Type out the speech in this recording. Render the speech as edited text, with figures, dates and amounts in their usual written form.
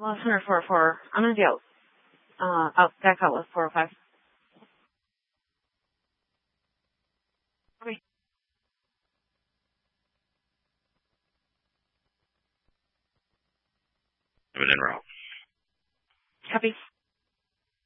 Lost 104. I'm gonna deal. Back out with 405. Okay. Moving in route. Copy.